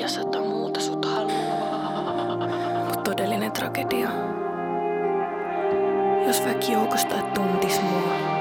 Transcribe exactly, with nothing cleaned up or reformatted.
ja sata muuta sut haluaa. Mut todellinen tragedia. Jos väki joukosta tuntis mua.